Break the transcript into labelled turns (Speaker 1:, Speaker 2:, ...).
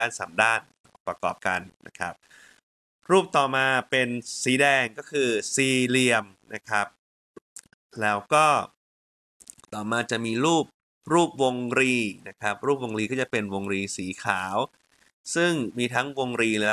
Speaker 1: ด้าน3ด้านประกอบกันนะครับรูปต่อมาเป็นสีแดงก็คือสี่เหลี่ยมนะครับแล้วก็ต่อมาจะมีรูปวงรีนะครับรูปวงรีก็จะเป็นวงรีสีขาวซึ่งมีทั้งวงรีและ